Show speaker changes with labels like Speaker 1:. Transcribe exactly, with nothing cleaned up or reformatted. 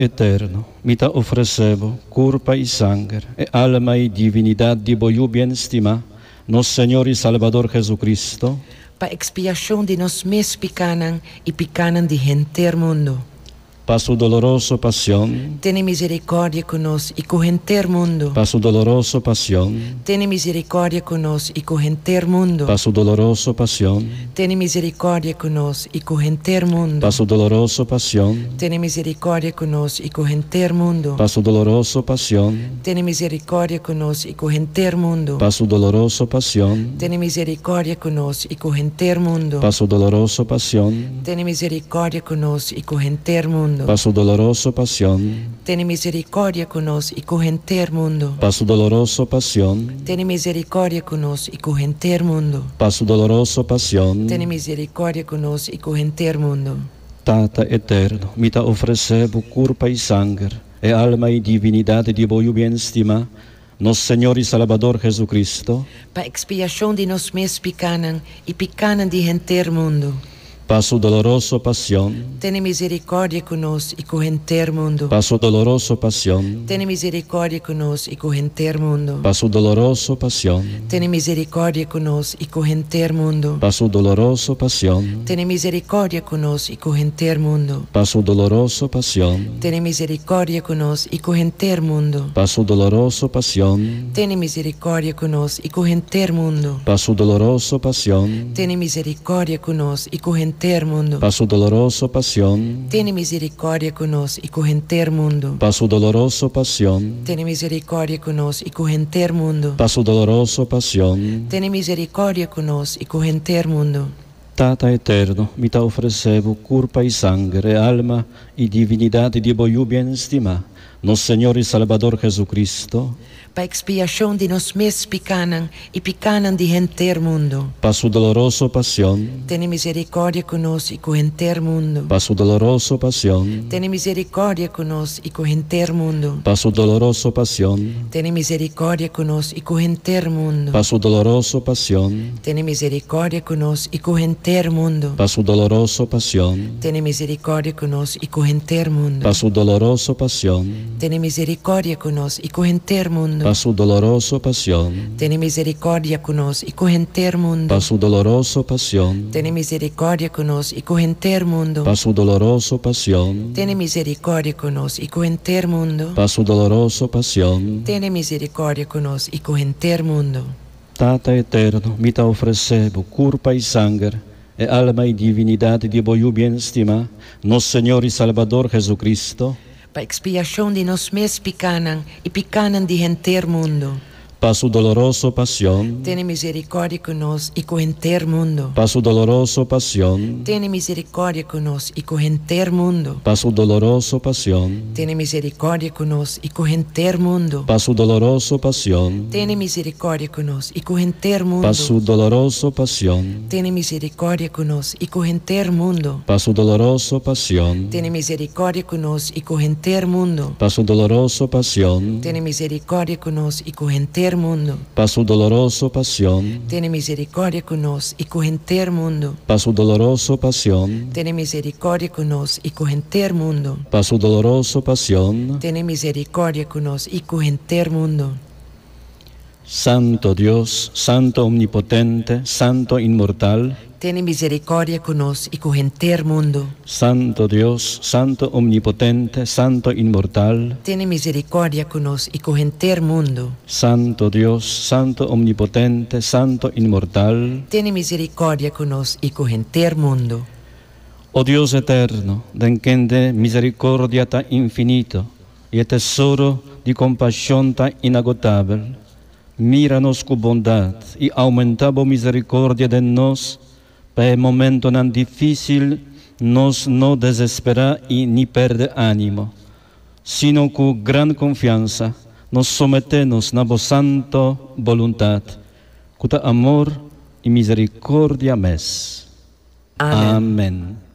Speaker 1: eterno, mi te ofrecebo, cuerpo y sangre, e alma y divinidad de voyu bien estima, nos Señor y Salvador Jesucristo,
Speaker 2: pa expiación de nos mes picanan y picanan de gente mundo.
Speaker 1: pa su dolorosa pasión,
Speaker 2: Tiene misericordia con nos y con gente mundo.
Speaker 1: pa su dolorosa pasión,
Speaker 2: Tiene misericordia con nos y con gente mundo.
Speaker 1: pa su dolorosa pasión,
Speaker 2: Tiene misericordia con nos y con gente mundo.
Speaker 1: pa su dolorosa pasión,
Speaker 2: Tiene misericordia con nos y con gente mundo.
Speaker 1: pa su dolorosa pasión,
Speaker 2: Tiene misericordia con nos y con gente mundo.
Speaker 1: pa su dolorosa pasión,
Speaker 2: Tiene misericordia con nos y con gente mundo.
Speaker 1: pa su dolorosa pasión,
Speaker 2: Tiene misericordia con nos y con gente mundo.
Speaker 1: pa su dolorosa pasión,
Speaker 2: Tiene misericordia con nos y con gente mundo.
Speaker 1: pa su dolorosa pasión,
Speaker 2: Tiene misericordia con nos y con gente mundo.
Speaker 1: pa su dolorosa pasión,
Speaker 2: Tiene misericordia con nos y con gente mundo.
Speaker 1: Tata eterno, mi te ofrecebo cuerpo y sangre, e alma y divinidad de voyu bien estima, nos Señor y Salvador Jesucristo,
Speaker 2: Pa expiación de nos mes picanan y picanan de gente mundo.
Speaker 1: pa su dolorosa pasión,
Speaker 2: Tiene misericordia con nos y con gente mundo.
Speaker 1: pa su dolorosa pasión,
Speaker 2: Tiene misericordia con nos y con gente mundo.
Speaker 1: pa su dolorosa pasión,
Speaker 2: Tiene misericordia con nos y con gente mundo.
Speaker 1: pa su dolorosa pasión,
Speaker 2: Tiene misericordia con nos y con gente mundo.
Speaker 1: pa su dolorosa pasión,
Speaker 2: Tiene misericordia con nos y con gente mundo.
Speaker 1: pa su dolorosa pasión,
Speaker 2: Tiene misericordia con nos y con gente mundo.
Speaker 1: pa su dolorosa pasión,
Speaker 2: Tiene misericordia con nos y con gente mundo.
Speaker 1: pa su dolorosa pasión,
Speaker 2: Tiene misericordia con nos y con gente mundo.
Speaker 1: pa su dolorosa pasión,
Speaker 2: Tiene misericordia con nos y con gente mundo.
Speaker 1: pa su dolorosa pasión,
Speaker 2: Tiene misericordia con nos y con gente mundo.
Speaker 1: Tata eterno, mi te ofrecebo cuerpo y sangre, alma y divinidad de voyu bien estima, nos Señor y Salvador Jesucristo,
Speaker 2: Pa expiación de nos mes picanan y picanan de gente mundo.
Speaker 1: pa su dolorosa pasión,
Speaker 2: Tiene misericordia con nos y con gente mundo.
Speaker 1: pa su dolorosa pasión,
Speaker 2: Tiene misericordia con nos y con gente mundo.
Speaker 1: pa su dolorosa pasión,
Speaker 2: Tiene misericordia con nos y con gente mundo.
Speaker 1: pa su dolorosa pasión,
Speaker 2: Tiene misericordia con nos y con gente mundo.
Speaker 1: pa su dolorosa pasión,
Speaker 2: Tiene misericordia con nos y con gente mundo.
Speaker 1: pa su dolorosa pasión,
Speaker 2: Tiene misericordia con nos y con gente mundo.
Speaker 1: pa su dolorosa pasión,
Speaker 2: Tiene misericordia con nos y con gente mundo.
Speaker 1: pa su dolorosa pasión,
Speaker 2: Tiene misericordia con nos y con gente mundo.
Speaker 1: pa su dolorosa pasión,
Speaker 2: Tiene misericordia con nos y con gente mundo.
Speaker 1: pa su dolorosa pasión,
Speaker 2: Tiene misericordia con nos y con gente mundo.
Speaker 1: Tata eterno, mi te ofrecebo cuerpo y sangre, e alma y divinidad de voyu bien estima, nos Señor y Salvador Jesucristo,
Speaker 2: Pa expiación de nos mes picanan y picanan de gente mundo.
Speaker 1: pa su dolorosa pasión,
Speaker 2: Tiene misericordia con nos y con gente mundo.
Speaker 1: pa su dolorosa pasión,
Speaker 2: Tiene misericordia con nos y con gente mundo.
Speaker 1: pa su dolorosa pasión,
Speaker 2: Tiene misericordia con nos y con gente mundo.
Speaker 1: pa su dolorosa pasión,
Speaker 2: Tiene misericordia con nos y con gente mundo.
Speaker 1: pa su dolorosa pasión,
Speaker 2: Tiene misericordia con nos y con gente mundo.
Speaker 1: pa su dolorosa pasión,
Speaker 2: Tiene misericordia con nos y con gente mundo.
Speaker 1: pa su dolorosa pasión,
Speaker 2: Tiene misericordia con nos y con gente mundo.
Speaker 1: pa su dolorosa pasión,
Speaker 2: Tiene misericordia con nos y con gente mundo.
Speaker 1: pa su dolorosa pasión,
Speaker 2: Tiene misericordia con nos y con gente mundo.
Speaker 1: pa su dolorosa pasión,
Speaker 2: Tiene misericordia con nos y con gente mundo.
Speaker 1: Santo Dios, Santo Omnipotente, Santo Inmortal,
Speaker 2: Tiene misericordia con nos y con gente mundo.
Speaker 1: Santo Dios, Santo Omnipotente, Santo Inmortal,
Speaker 2: Tiene misericordia con nos y con gente mundo.
Speaker 1: Santo Dios, Santo Omnipotente, Santo Inmortal,
Speaker 2: Tiene misericordia con nos y con gente mundo.
Speaker 1: oh Dios eterno, den quien de misericordia tan infinito y el tesoro de compasión tan inagotable, míranos con bondad y aumenta la misericordia de nos, para el momento tan difícil nos no desespera y ni perde ánimo, sino con gran confianza nos sometemos a vos santa voluntad, con amor y misericordia mes.
Speaker 2: Amén.
Speaker 1: Amén.